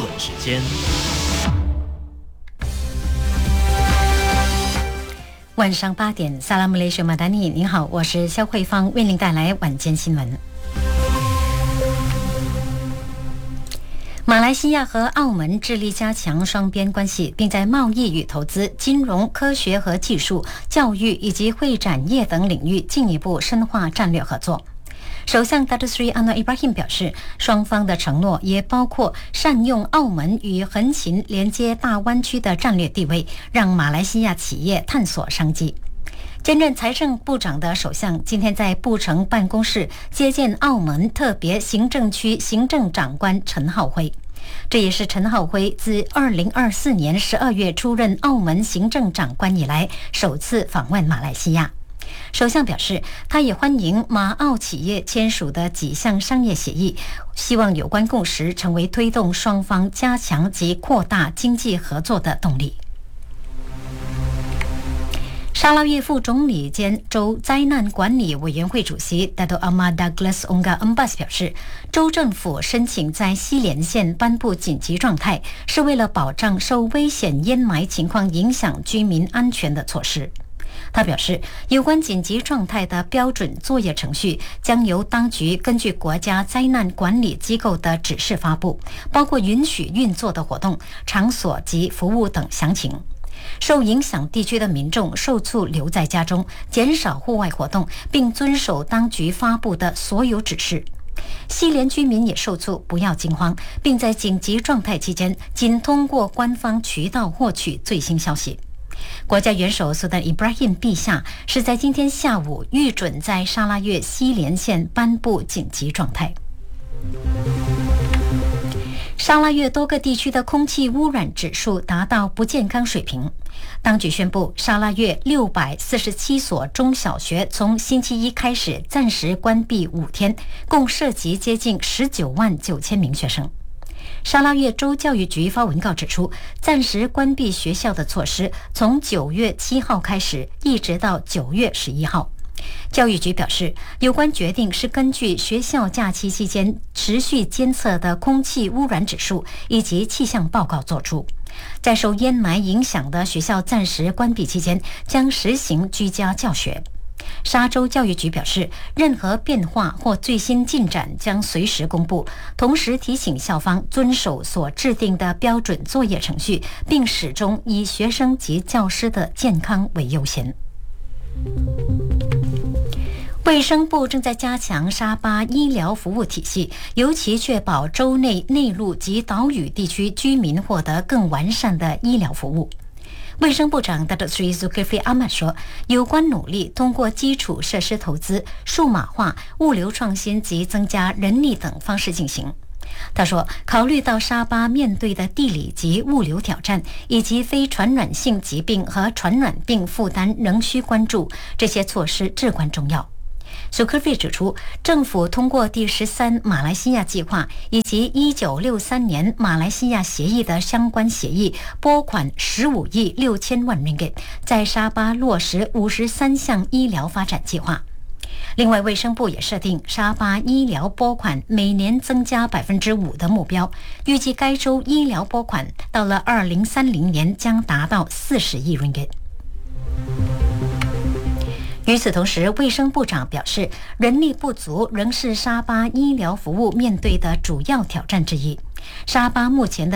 闻时间。 晚上8点，萨拉姆雷什马达尼，您好，我是肖慧芳，为您带来晚间新闻。马来西亚和澳门致力加强双边关系，并在贸易与投资、金融、科学和技术、教育以及会展业等领域进一步深化战略合作。首相 Datuk Seri Anwar Ibrahim 表示，双方的承诺也包括善用澳门与横琴连接大湾区的战略地位，让马来西亚企业探索商机。兼任财政部长的首相今天在布城办公室接见澳门特别行政区行政长官陈浩辉，这也是陈浩辉自2024年12月出任澳门行政长官以来首次访问马来西亚。首相表示，他也欢迎马澳企业签署的几项商业协议，希望有关共识成为推动双方加强及扩大经济合作的动力。沙拉越副总理兼州灾难管理委员会主席 Dato' Ahmad Douglas Ongga Embas 表示，州政府申请在西莲县颁布紧急状态，是为了保障受危险淹埋情况影响居民安全的措施。他表示，有关紧急状态的标准作业程序将由当局根据国家灾难管理机构的指示发布，包括允许运作的活动、场所及服务等详情。受影响地区的民众受促留在家中，减少户外活动，并遵守当局发布的所有指示。西莲居民也受促不要惊慌，并在紧急状态期间仅通过官方渠道获取最新消息。国家元首苏丹伊布拉欣陛下是在今天下午预准在沙拉越西莲县颁布紧急状态。沙拉越多个地区的空气污染指数达到不健康水平，当局宣布沙拉越647所中小学从星期一开始暂时关闭5天，共涉及接近19万9千名学生。沙拉越州教育局发文告指出，暂时关闭学校的措施从9月7号开始，一直到9月11号。教育局表示，有关决定是根据学校假期期间持续监测的空气污染指数以及气象报告作出。在受淹埋影响的学校暂时关闭期间，将实行居家教学。沙州教育局表示，任何变化或最新进展将随时公布，同时提醒校方遵守所制定的标准作业程序，并始终以学生及教师的健康为优先。卫生部正在加强沙巴医疗服务体系，尤其确保州内内陆及岛屿地区居民获得更完善的医疗服务。卫生部长 Datuk Seri Zulkifli Ahmad 说，有关努力通过基础设施投资、数码化、物流创新及增加人力等方式进行。他说，考虑到沙巴面对的地理及物流挑战，以及非传染性疾病和传染病负担仍需关注，这些措施至关重要。苏克费指出，政府通过第13马来西亚计划以及1963年马来西亚协议的相关协议，拨款15亿6千万 ringgit， 在沙巴落实53项医疗发展计划。另外，卫生部也设定沙巴医疗拨款每年增加 5% 的目标，预计该州医疗拨款到了2030年将达到40亿 ringgit。与此同时，卫生部长表示，人力不足仍是沙巴医疗服务面对的主要挑战之一。沙巴目前的